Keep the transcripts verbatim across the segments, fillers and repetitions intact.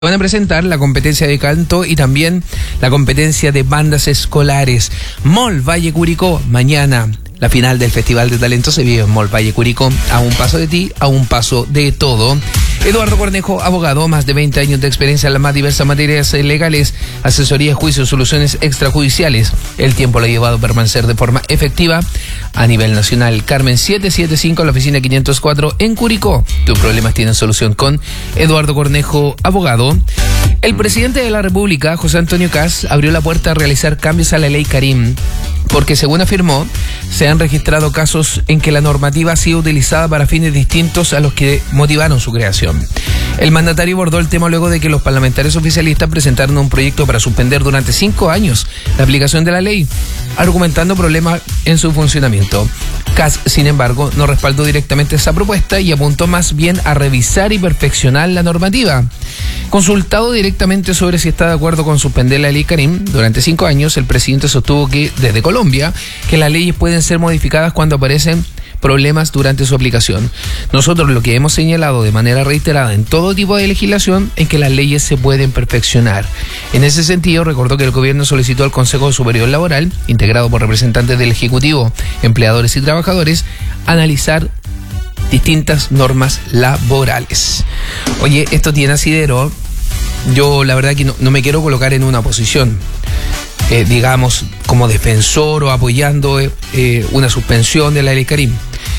Van a presentar la competencia de canto y también la competencia de bandas escolares. Mall Valle Curicó, mañana. La final del Festival de Talento se vive en Mall Valle Curicó. A un paso de ti, a un paso de todo. Eduardo Cornejo, abogado, más de veinte años de experiencia en las más diversas materias legales, asesoría, juicios, soluciones extrajudiciales. El tiempo lo ha llevado a permanecer de forma efectiva a nivel nacional. Carmen setecientos setenta y cinco, la oficina quinientos cuatro en Curicó. Tus problemas tienen solución con Eduardo Cornejo, abogado. El presidente de la República, José Antonio Kast, abrió la puerta a realizar cambios a la ley Karim, porque según afirmó, se han registrado casos en que la normativa ha sido utilizada para fines distintos a los que motivaron su creación. El mandatario abordó el tema luego de que los parlamentarios oficialistas presentaron un proyecto para suspender durante cinco años la aplicación de la ley, argumentando problemas en su funcionamiento. Kast, sin embargo, no respaldó directamente esa propuesta y apuntó más bien a revisar y perfeccionar la normativa. Consultado directamente sobre si está de acuerdo con suspender la ley Karim durante cinco años, el presidente sostuvo que, desde Colombia, que las leyes pueden ser modificadas cuando aparecen problemas durante su aplicación. Nosotros lo que hemos señalado de manera reiterada en todo tipo de legislación es que las leyes se pueden perfeccionar. En ese sentido, recordó que el gobierno solicitó al Consejo Superior Laboral, integrado por representantes del Ejecutivo, empleadores y trabajadores, analizar distintas normas laborales. Oye, esto tiene asidero. Yo la verdad que no, no me quiero colocar en una posición, eh, digamos, como defensor o apoyando eh, una suspensión de la ley Karim.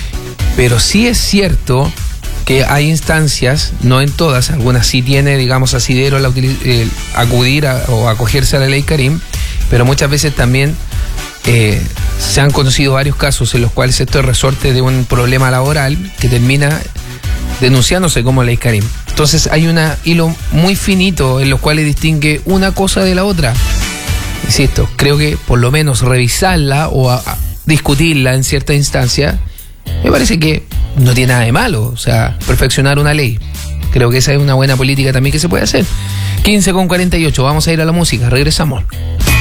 Pero sí es cierto que hay instancias, no en todas, algunas sí tiene, digamos, asidero la, eh, acudir a, o acogerse a la ley Karim, pero muchas veces también eh, se han conocido varios casos en los cuales esto es resorte de un problema laboral que termina denunciándose como ley Karim. Entonces hay un hilo muy finito en los cuales distingue una cosa de la otra. Insisto, creo que por lo menos revisarla o a, a discutirla en cierta instancia, me parece que no tiene nada de malo. O sea, perfeccionar una ley. Creo que esa es una buena política también que se puede hacer. quince con cuarenta y ocho, vamos a ir a la música, regresamos.